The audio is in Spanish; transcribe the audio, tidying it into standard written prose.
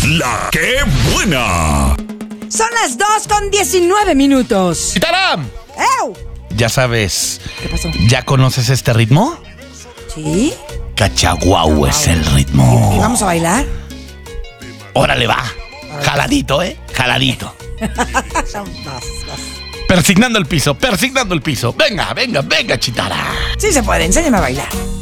La que buena. Son las 2:19. ¡Chitaram! ¡Ew! Ya sabes. ¿Qué pasó? ¿Ya conoces este ritmo? ¿Sí? Cachaguau es el ¿Y ritmo. vamos a bailar? Órale, va. Jaladito, Jaladito. Vas. Persignando el piso, persignando el piso. Venga, venga, venga, Chitara. Sí se puede, enséñame a bailar.